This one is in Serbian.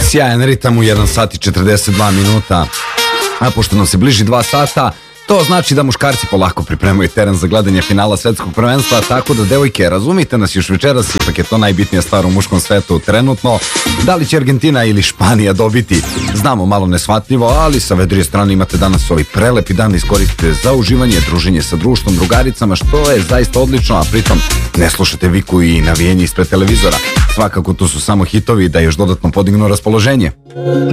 Sjajan ritam u 1 sat i 42 minuta. A pošto nam se bliži 2 sata, to znači da muškarci polako pripremaju teren za gledanje finala svetskog prvenstva, tako da, devojke, razumite nas još večeras, ipak je to najbitnija stvar u muškom svetu trenutno. Da li će Argentina ili Španija dobiti, znamo, malo neshvatljivo, ali sa vedrije strane imate danas ovaj prelepi dan da iskoristite za uživanje, druženje sa društvom, drugaricama, što je zaista odlično, a pritom ne slušate viku i navijenje ispred televizora. Svakako tu su samo hitovi da još dodatno podignu raspoloženje.